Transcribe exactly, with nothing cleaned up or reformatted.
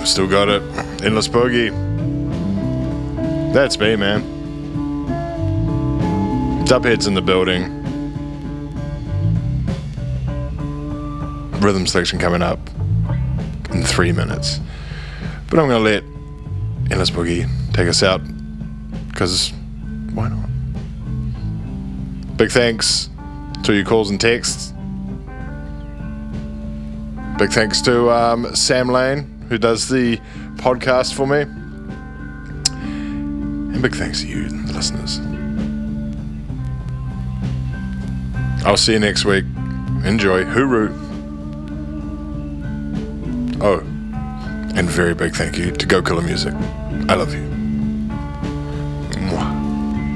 Still got it. Endless Boogie. That's me, man. Dubhead's in the building. Rhythm selection coming up in three minutes. But I'm going to let Endless Boogie take us out, because why not? Big thanks to your calls and texts. Big thanks to um, Sam Lane, who does the podcast for me. And big thanks to you, listeners. I'll see you next week. Enjoy. Hooroo. Oh, and very big thank you to Go Killer Music. I love you.